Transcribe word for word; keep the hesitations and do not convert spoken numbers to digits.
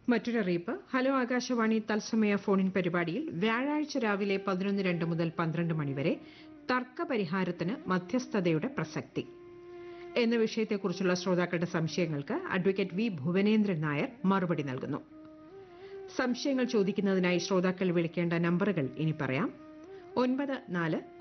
മറ്റൊരറിയിപ്പ്. Hello Akashvani തത്സമയ ഫോണിൻ പരിപാടിയിൽ വ്യാഴാഴ്ച രാവിലെ പതിനൊന്ന് രണ്ട് മുതൽ പന്ത്രണ്ട് മണിവരെ തർക്ക പരിഹാരത്തിന് മധ്യസ്ഥതയുടെ പ്രസക്തി എന്ന വിഷയത്തെക്കുറിച്ചുള്ള ശ്രോതാക്കളുടെ സംശയങ്ങൾക്ക് അഡ്വക്കേറ്റ് വി ഭുവനേന്ദ്രൻ നായർ മറുപടി നൽകുന്നു. സംശയങ്ങൾ ചോദിക്കുന്നതിനായി ശ്രോതാക്കൾ വിളിക്കേണ്ട നമ്പറുകൾ ഇനി പറയാം. ഒൻപത് നാല്